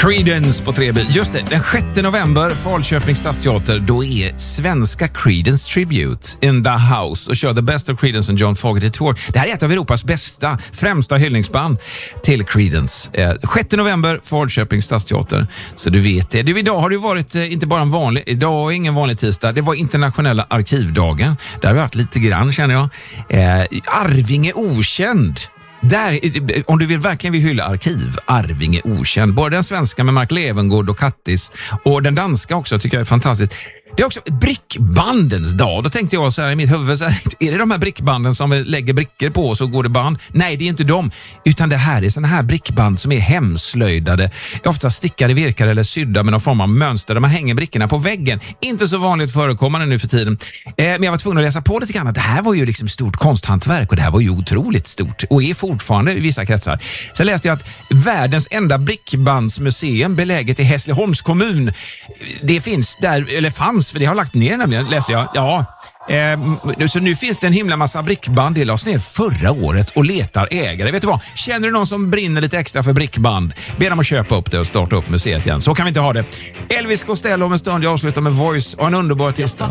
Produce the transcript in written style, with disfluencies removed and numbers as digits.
Creedence på Treby. Just det, den 6 november, Falköpings stadsteater, då är svenska Creedence Tribute in the house och kör The Best of Creedence and John Fogerty Tour. Det här är ett av Europas bästa, främsta hyllningsband till Creedence. 6 november, Falköpings stadsteater. Så du vet det. Idag har det varit inte bara en vanlig, idag är ingen vanlig tisdag, det var internationella arkivdagen. Där har vi varit lite grann, känner jag. Arvinge okänd. Där, om du verkligen vill hylla arkiv, Arvinge okänd. Både den svenska med Mark Levengård och Kattis och den danska också tycker jag är fantastiskt. Det är också brickbandens dag. Då tänkte jag så här i mitt huvud, så här, är det de här brickbanden som vi lägger brickor på och så går det band? Nej, det är inte dem. Utan det här är såna här brickband som är hemslöjdade. Ofta stickade, virkade eller sydda med någon form av mönster där man hänger brickorna på väggen. Inte så vanligt förekommande nu för tiden. Men jag var tvungen att läsa på lite grann att det här var ju liksom stort konsthantverk och det här var ju otroligt stort och är fortfarande i vissa kretsar. Sen läste jag att världens enda brickbandsmuseum beläget i Hässleholms kommun, det finns där, eller fanns, för det har lagt ner nämligen, läste jag. Ja. Så nu finns det en himla massa brickband. Det lades ner förra året och letar ägare. Vet du vad? Känner du någon som brinner lite extra för brickband? Be dem att köpa upp det och starta upp museet igen. Så kan vi inte ha det. Elvis Costello om en stund. Jag avslutar med Voice och en underbar tisdag.